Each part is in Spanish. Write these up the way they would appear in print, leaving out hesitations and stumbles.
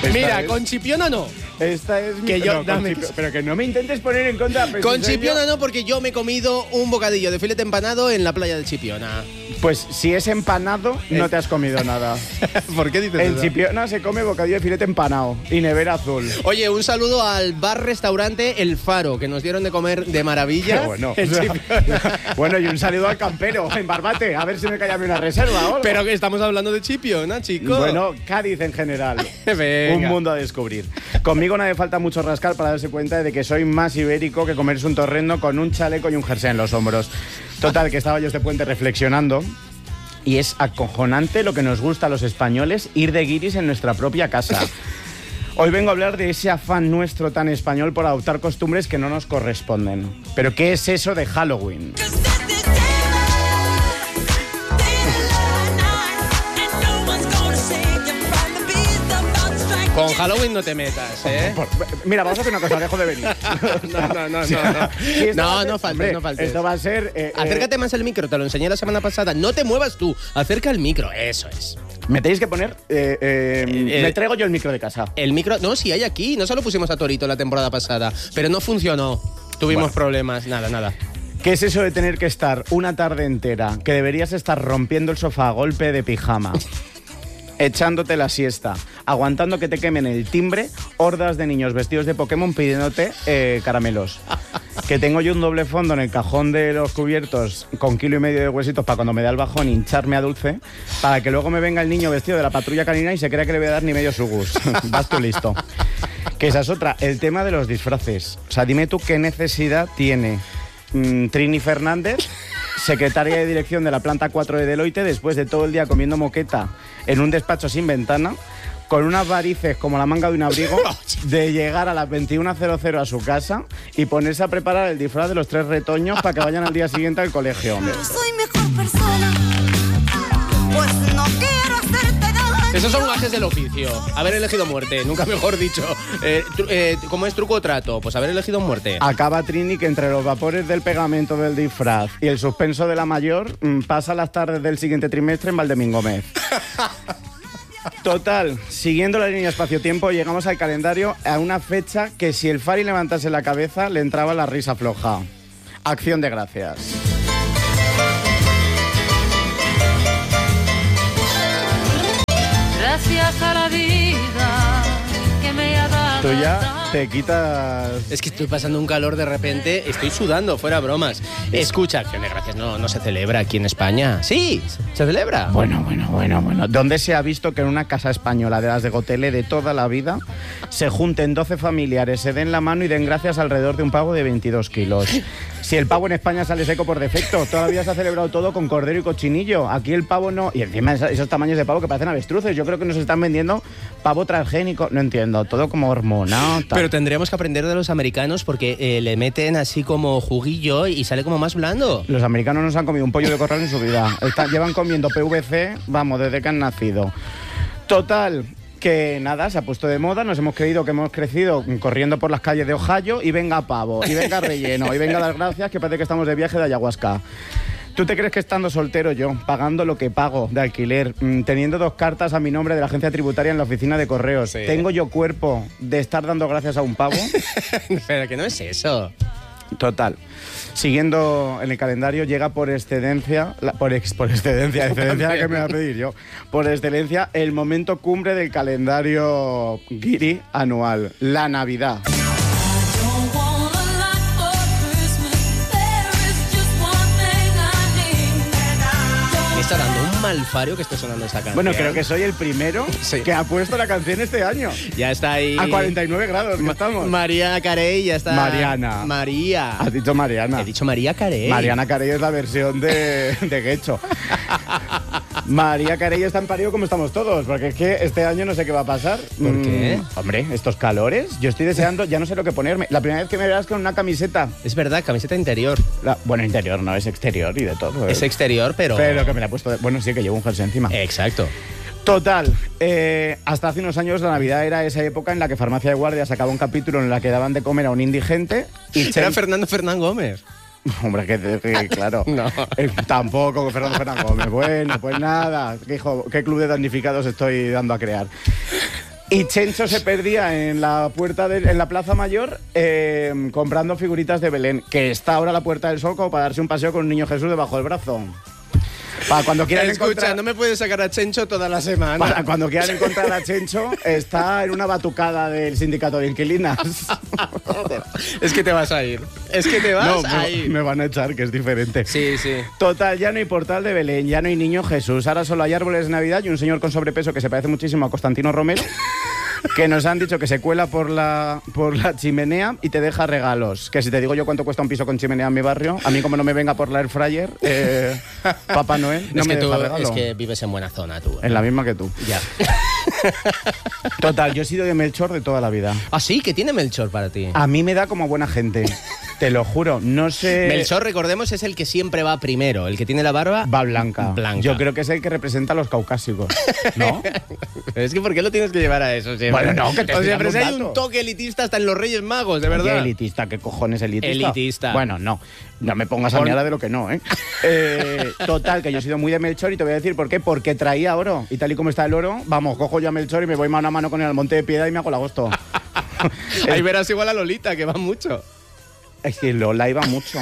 Mira, con Chipiona no. Esta es mi... Que yo, no, dame. pero que no me intentes poner en contra. Con Chipiona no, porque yo me he comido un bocadillo de filete empanado en la playa de Chipiona. Pues si es empanado, no te has comido nada. ¿Por qué dices En eso? Chipiona se come bocadillo de filete empanado y nevera azul. Oye, un saludo al bar-restaurante El Faro, que nos dieron de comer de maravilla. Qué bueno. en Chipiona. Bueno, y un saludo al campero en Barbate, a ver si me cae a mí una reserva ahora. Pero que estamos hablando de Chipiona, chicos. Bueno, Cádiz en general. Venga. Un mundo a descubrir. Conmigo no hace falta mucho rascar para darse cuenta de que soy más ibérico que comerse un torrendo con un chaleco y un jersey en los hombros. Total, que estaba yo este puente reflexionando. Y es acojonante lo que nos gusta a los españoles ir de guiris en nuestra propia casa. Hoy vengo a hablar de ese afán nuestro tan español por adoptar costumbres que no nos corresponden. Pero ¿qué es eso de Halloween? Con Halloween no te metas, ¿eh? Mira, vamos a hacer una cosa, dejo de venir. No. Sí, esto va a ser- No faltes, hombre, no faltes. Esto va a ser... Acércate más al micro, te lo enseñé la semana pasada. No te muevas tú, acerca el micro, eso es. Me tenéis que poner... me traigo yo el micro de casa. El micro, no, sí hay aquí, no se lo pusimos a Torito la temporada pasada, pero no funcionó. Tuvimos Bueno. problemas, nada. ¿Qué es eso de tener que estar una tarde entera, que deberías estar rompiendo el sofá a golpe de pijama, echándote la siesta, aguantando que te quemen el timbre, hordas de niños vestidos de Pokémon pidiéndote caramelos? Que tengo yo un doble fondo en el cajón de los cubiertos con 1,5 kilos de huesitos para cuando me da el bajón hincharme a dulce, para que luego me venga el niño vestido de la patrulla canina y se crea que le voy a dar ni medio sugus. Vas tú listo. Que esa es otra, el tema de los disfraces. O sea, dime tú qué necesidad tiene Trini Fernández, secretaria de dirección de la planta 4 de Deloitte, después de todo el día comiendo moqueta en un despacho sin ventana, con unas varices como la manga de un abrigo, de llegar a las 21:00 a su casa y ponerse a preparar el disfraz de los 3 retoños para que vayan al día siguiente al colegio. No soy mejor persona, pues no quiero hacerte daño. Esos son gajes del oficio. Haber elegido muerte, nunca mejor dicho. ¿Cómo es truco o trato? Pues haber elegido muerte. Acaba Trini que entre los vapores del pegamento del disfraz y el suspenso de la mayor pasa las tardes del siguiente trimestre en Valdemingómez. Total, siguiendo la línea espacio-tiempo, llegamos al calendario a una fecha que si el Fari levantase la cabeza le entraba la risa floja. Acción de Gracias. Gracias a la vida que me ha dado. Tú ya te quitas... Es que estoy pasando un calor de repente, estoy sudando, fuera bromas. Escucha, Acción de Gracias no se celebra aquí en España. Sí, se celebra. Bueno. ¿Dónde se ha visto que en una casa española de las de Gotele de toda la vida se junten 12 familiares, se den la mano y den gracias alrededor de un pavo de 22 kilos? Si el pavo en España sale seco por defecto, todavía se ha celebrado todo con cordero y cochinillo. Aquí el pavo no... Y encima esos tamaños de pavo que parecen avestruces. Yo creo que nos están vendiendo pavo transgénico. No entiendo, todo como hormonado. Tal. Pero tendríamos que aprender de los americanos porque le meten así como juguillo y sale como más blando. Los americanos no se han comido un pollo de corral en su vida. Llevan comiendo PVC, vamos, desde que han nacido. Total, que nada, se ha puesto de moda, nos hemos creído que hemos crecido corriendo por las calles de Ohio y venga pavo, y venga relleno, y venga las gracias, que parece que estamos de viaje de ayahuasca. ¿Tú te crees que estando soltero yo, pagando lo que pago de alquiler, teniendo 2 cartas a mi nombre de la agencia tributaria en la oficina de correos, Sí. tengo yo cuerpo de estar dando gracias a un pavo? Pero que no es eso. Total. Siguiendo en el calendario, llega por excedencia, excedencia que me va a pedir yo, por excelencia, el momento cumbre del calendario guiri anual, la Navidad. Me está dando un malfario que esté sonando esta canción. Bueno, creo que soy el primero Sí. que ha puesto la canción este año. ya está ahí. A 49 grados que estamos. María Carey ya está. Mariana. María. Has dicho Mariana. He dicho María Carey. Mariana Carey es la versión de Guecho. María Carey está en parido como estamos todos, porque es que este año no sé qué va a pasar. ¿Por qué? Hombre, estos calores, yo estoy deseando, ya no sé lo que ponerme. La primera vez que me verás con una camiseta. Es verdad, camiseta interior. Bueno, interior no, es exterior y de todo. Es exterior, pero. Pero que me la he puesto... Bueno, sí, que llevo un jersey encima. Exacto. Total, hasta hace unos años la Navidad era esa época en la que Farmacia de Guardia sacaba un capítulo en la que daban de comer a un indigente y Era Fernando Fernán Gómez. Hombre, que claro. No. Tampoco, Fernando Fernández Gómez. Bueno, pues nada. ¿Qué club de damnificados estoy dando a crear? Y Chencho se perdía en la en la Plaza Mayor comprando figuritas de Belén, que está ahora a la Puerta del Sol como para darse un paseo con un niño Jesús debajo del brazo. Para cuando quieran Escucha, no me puedes sacar a Chencho toda la semana. Para cuando quieran encontrar a Chencho, está en una batucada del sindicato de inquilinas. Es que te vas a ir. Es que te vas a ir. Me van a echar, que es diferente. Sí, sí. Total, ya no hay portal de Belén, ya no hay niño Jesús. Ahora solo hay árboles de Navidad y un señor con sobrepeso que se parece muchísimo a Constantino Romero, que nos han dicho que se cuela por la chimenea y te deja regalos. Que si te digo yo cuánto cuesta un piso con chimenea en mi barrio, a mí como no me venga por la air fryer, Papá Noel no es me que deja tú, regalo. es que vives en buena zona tú. En la misma que tú. Ya. Total, yo he sido de Melchor de toda la vida. ¿Ah, sí? ¿Qué tiene Melchor para ti? A mí me da como buena gente. Te lo juro, no sé... Melchor, recordemos, es el que siempre va primero, el que tiene la barba... Va blanca. Blanca. Yo creo que es el que representa a los caucásicos, ¿no? Es que ¿por qué lo tienes que llevar a eso siempre? Bueno, no, que te estoy dando un hay dato. un toque elitista hasta en los Reyes Magos, de verdad. ¿Qué elitista? ¿Qué cojones elitista? Elitista. Bueno, no. No me pongas a mí ahora de lo que no, ¿eh? Total, que yo he sido muy de Melchor y te voy a decir por qué. Porque traía oro. Y tal y como está el oro, vamos, cojo yo a Melchor y me voy mano a mano con él al Monte de Piedad y me hago el agosto. Ahí verás igual a Lolita, que va mucho. Es que Lola iba mucho.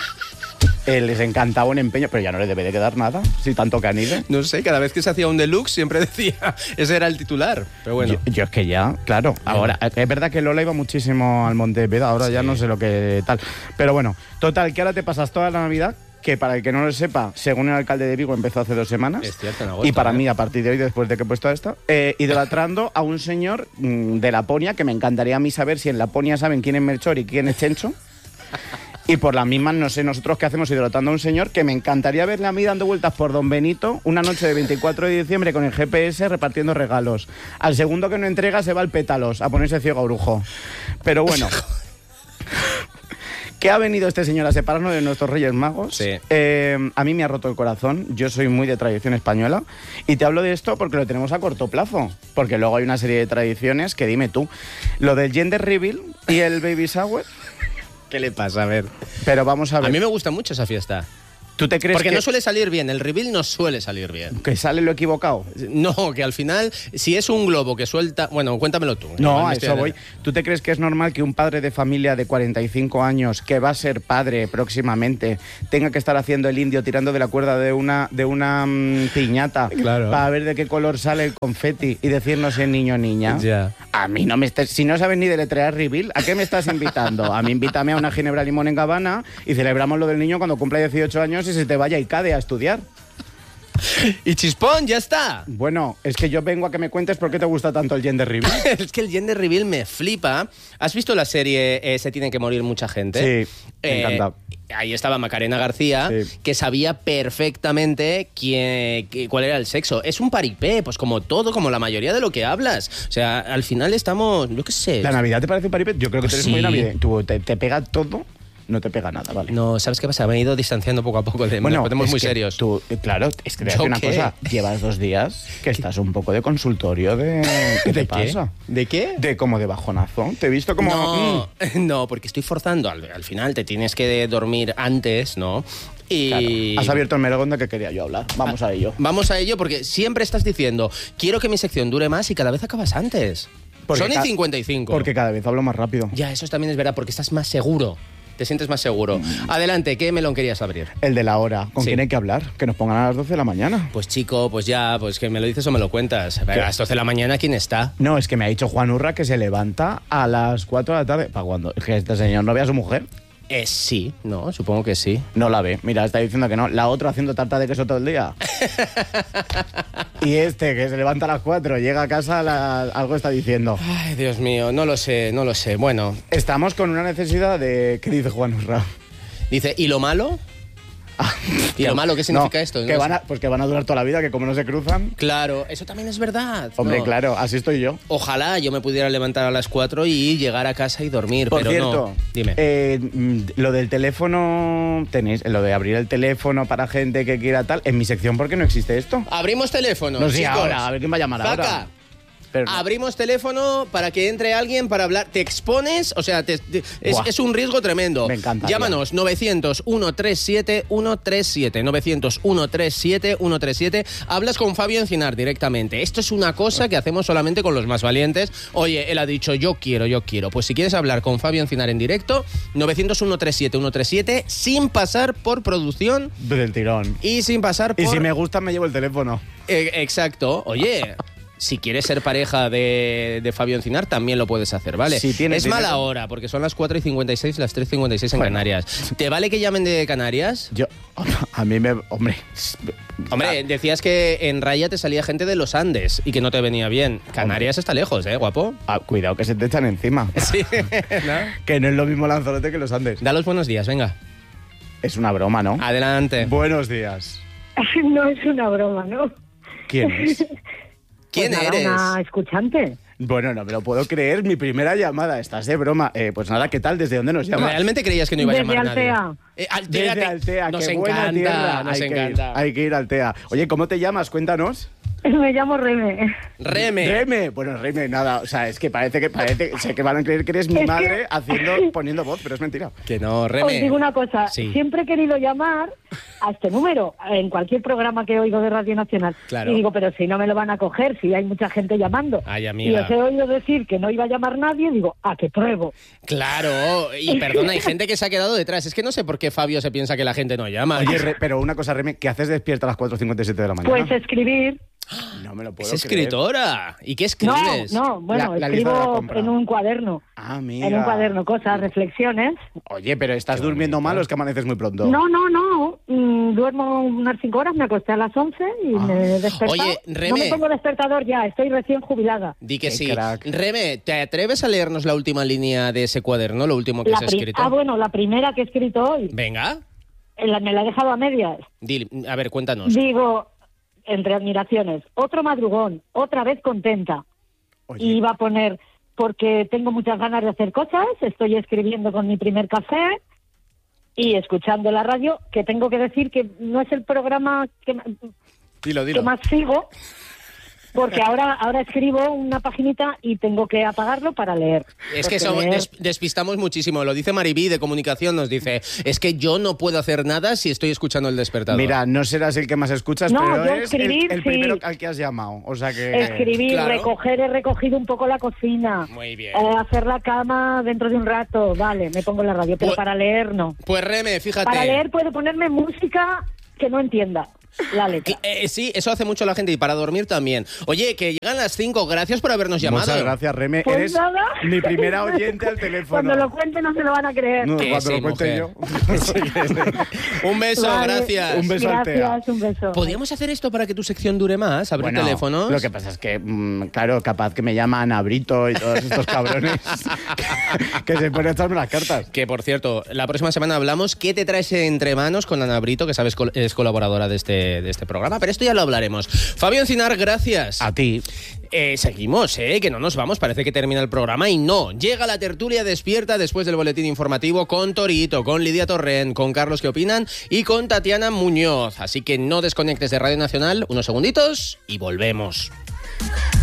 Les encantaba un empeño, pero ya no le debe de quedar nada, si tanto que anide. No sé, cada vez que se hacía un deluxe siempre decía, ese era el titular. Pero bueno. Yo es que ya, claro, ahora, es verdad que Lola iba muchísimo al Monte de Piedad, ahora Sí. ya no sé lo que tal. Pero bueno, total, que ahora te pasas toda la Navidad, que para el que no lo sepa, según el alcalde de Vigo, empezó hace 2 semanas. Es cierto, en agosto, Y para ¿eh? mí, a partir de hoy, después de que he puesto esto, idolatrando a un señor de Laponia, que me encantaría a mí saber si en Laponia saben quién es Melchor y quién es Chencho. Y por las mismas, no sé, nosotros qué hacemos idolatrando a un señor que me encantaría verle a mí dando vueltas por Don Benito una noche de 24 de diciembre con el GPS repartiendo regalos. Al segundo que no entrega se va al pétalos a ponerse ciego a brujo. Pero bueno, ¿qué ha venido este señor a separarnos de nuestros Reyes Magos? Sí. A mí me ha roto el corazón. Yo soy muy de tradición española. Y te hablo de esto porque lo tenemos a corto plazo. Porque luego hay una serie de tradiciones que dime tú. Lo del gender reveal y el baby shower. ¿Qué le pasa? A ver. Pero vamos a ver. A mí me gusta mucho esa fiesta. ¿Tú te crees Porque que, no suele salir bien, el reveal no suele salir bien. que sale lo equivocado? No, que al final, si es un globo que suelta... Bueno, cuéntamelo tú. No, Igual me a estoy eso voy. ¿Tú te crees que es normal que un padre de familia de 45 años, que va a ser padre próximamente, tenga que estar haciendo el indio tirando de la cuerda de una piñata Claro. para ver de qué color sale el confeti y decirnos si es niño o niña? Ya. A mí no me estés... Si no sabes ni deletrear reveal, ¿a qué me estás invitando? A mí invítame a una ginebra limón en Gabana y celebramos lo del niño cuando cumpla 18 años y se te vaya y cade a estudiar. Y chispón, ya está. Bueno, es que yo vengo a que me cuentes por qué te gusta tanto el gender reveal. Es que el gender reveal me flipa. ¿Has visto la serie Se tiene que morir mucha gente? Sí, me encanta. Ahí estaba Macarena García, Sí. que sabía perfectamente cuál era el sexo. Es un paripé, pues como todo, como la mayoría de lo que hablas. O sea, al final estamos, yo qué sé. ¿La Navidad te parece un paripé? Yo creo que tú eres Sí. muy navideño. Tú te pega todo, no te pega nada, ¿vale? No, ¿sabes qué pasa? Me he ido distanciando poco a poco de... nos ponemos es muy que serios. Tú, claro, es que te voy a ¿Yo decir una qué? cosa. Llevas 2 días que estás un poco de consultorio de... ¿Qué te pasa? ¿De qué? De como de bajonazo. Te he visto como... No, no, porque estoy forzando. Al final te tienes que dormir antes, ¿no? Y... Claro. Has abierto el melón de que quería yo hablar. Vamos a ello. Vamos a ello porque siempre estás diciendo, quiero que mi sección dure más y cada vez acabas antes. Porque Son y ca- 55. Porque cada vez hablo más rápido. Ya, eso también es verdad, porque estás más seguro. Te sientes más seguro. Adelante, ¿qué melón querías abrir? El de la hora. ¿Con Sí. quién hay que hablar? Que nos pongan a las 12 de la mañana. Pues chico, pues ya, pues que me lo dices o me lo cuentas. A las 12 de la mañana, ¿quién está? No, es que me ha dicho Juan Urra que se levanta a las 4 de la tarde. ¿Para cuándo? Es que este señor no ve a su mujer. Sí, no, supongo que sí. No la ve. Mira, está diciendo que no. La otra haciendo tarta de queso todo el día. Y este, que se levanta a las 4, llega a casa, algo está diciendo. Ay, Dios mío, no lo sé, no lo sé. Bueno, Estamos con una necesidad de... ¿Qué dice Juan Urra? dice, ¿y lo malo? ¿Y lo malo qué significa No, esto? Que No van sé. pues que van a durar toda la vida, que como no se cruzan... Claro, eso también es verdad. Hombre, No. claro, así estoy yo. Ojalá yo me pudiera levantar a las 4 y llegar a casa y dormir, Por pero cierto, no. Dime. Lo del teléfono, tenéis, lo de abrir el teléfono para gente que quiera tal, en mi sección, ¿por qué no existe esto? Abrimos teléfonos, No sé chicos. ahora, a ver quién va a llamar Faca, ahora. Pero no. Abrimos teléfono para que entre alguien para hablar. Te expones, o sea, es un riesgo tremendo. Me encanta. Llámanos 900-137-137. 900-137-137. Hablas con Fabio Encinar directamente. Esto es una cosa que hacemos solamente con los más valientes. Oye, él ha dicho yo quiero. Pues si quieres hablar con Fabio Encinar en directo, 900-137-137 sin pasar por producción Del tirón. y sin pasar por... Y si me gusta, me llevo el teléfono. Exacto. Oye, si quieres ser pareja de Fabio Encinar, también lo puedes hacer, ¿vale? Si tienes es mala dinero. hora, porque son las 4:56, las 3:56 en Bueno. Canarias. ¿Te vale que llamen de Canarias? A mí me... Hombre... Hombre, decías que en Raya te salía gente de los Andes y que no te venía bien. Canarias está lejos, guapo? cuidado que se te echan encima. Sí. ¿No? Que no es lo mismo Lanzarote que los Andes. Da los buenos días, venga. Es una broma, ¿no? Adelante. Buenos días. No es una broma, ¿no? ¿Quién es? ¿Quién Pues nada, eres? Una escuchante. Bueno, no me lo puedo creer. Mi primera llamada. Estás de broma. Pues nada, ¿qué tal? ¿Desde dónde nos llamas? ¿Realmente creías que no iba a Desde llamar Altea. nadie? Altea. Desde Altea. Nos Qué buena encanta, tierra. nos Hay que encanta. hay que ir a Altea. Oye, ¿cómo te llamas? Cuéntanos. Me llamo Reme. Reme. Bueno, Reme, nada. O sea, es que parece... Sé que van a creer que eres mi Es que- madre poniendo voz, pero es mentira. Que no, Reme. Os digo una cosa, Sí. siempre he querido llamar a este número en cualquier programa que oigo de Radio Nacional. Claro. Y digo, pero si no me lo van a coger, si hay mucha gente llamando. Ay, Y amiga. os he oído decir que no iba a llamar nadie, digo, ¿a qué pruebo? Claro, y perdona, hay gente que se ha quedado detrás. Es que no sé por qué Fabio se piensa que la gente no llama. Oye, pero una cosa, Reme, ¿qué haces despierta a las 4:57 de la mañana? Pues escribir. No me lo puedo Es creer. escritora. ¿Y qué No, escribes? no, bueno, La lista de la escribo compra. en un cuaderno. Ah, mira. En un cuaderno, cosas, reflexiones. Oye, pero ¿estás durmiendo mal o es que amaneces muy pronto? No. Duermo unas 5 horas, me acosté a las 11 y me he despertado. Oye, Reme. No me pongo despertador ya, estoy recién jubilada. Di que Qué sí. crack. Reme, ¿te atreves a leernos la última línea de ese cuaderno, lo último que has escrito? Bueno, la primera que he escrito hoy, Venga. me la he dejado a medias. A ver, cuéntanos. Digo, entre admiraciones, otro madrugón, otra vez contenta. Oye, Y iba a poner, porque tengo muchas ganas de hacer cosas, estoy escribiendo con mi primer café y escuchando la radio, que tengo que decir que no es el programa que dilo. más sigo, porque ahora escribo una paginita y tengo que apagarlo para leer. Es que Porque leer- despistamos muchísimo. Lo dice Maribí de comunicación, nos dice, es que yo no puedo hacer nada si estoy escuchando el despertador. Mira, no serás el que más escuchas, No, pero yo es escribir, el sí. primero al que has llamado. O sea que... Escribir, claro. recoger, he recogido un poco la cocina. Muy bien. Hacer la cama dentro de un rato, vale, me pongo en la radio, pero Pues- para leer no. Pues Reme, fíjate. Para leer puedo ponerme música que no entienda la letra. Sí, eso hace mucho la gente y para dormir también. Oye, que llegan las 5, gracias por habernos llamado. Muchas gracias, Reme. Pues Eres nada. mi primera oyente al teléfono. Cuando lo cuente no se lo van a creer. No, Que cuando sí, lo cuente mujer. yo. Un beso, Vale. gracias. Un beso al Tea. Gracias, un beso. ¿Podríamos hacer esto para que tu sección dure más? ¿Abrir Bueno, teléfonos? lo que pasa es que, claro, capaz que me llaman a Brito y todos estos cabrones que se ponen a echarme las cartas. Que, por cierto, la próxima semana hablamos qué te traes entre manos con Ana Brito, que sabes es colaboradora de este programa, pero esto ya lo hablaremos. Fabio Encinar, gracias. A ti. Seguimos, que no nos vamos, parece que termina el programa y no. Llega la tertulia despierta después del boletín informativo con Torito, con Lidia Torrent, con Carlos ¿Qué opinan? Y con Tatiana Muñoz. Así que no desconectes de Radio Nacional unos segunditos y volvemos.